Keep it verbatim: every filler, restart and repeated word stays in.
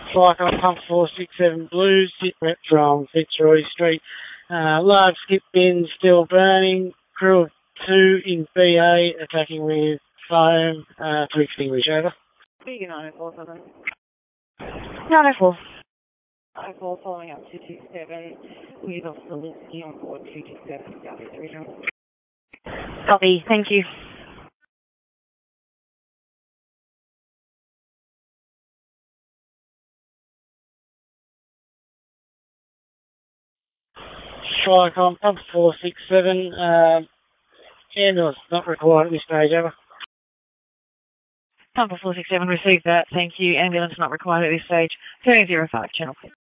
Flycon Pump four six seven Blues, sit rep from Fitzroy Street. Uh, large skip bin still burning. Crew of two in B A attacking with foam uh, to extinguish. Over. Vegan nine oh four seven. nine oh four. nine oh four following up two two seven with Officer Linsky on board two two seven South East Regional. Copy, thank you. Flycon Pump four six seven, uh, ambulance not required at this stage. Over. Pump four six seven, received that, thank you. Ambulance not required at this stage. three oh five, channel.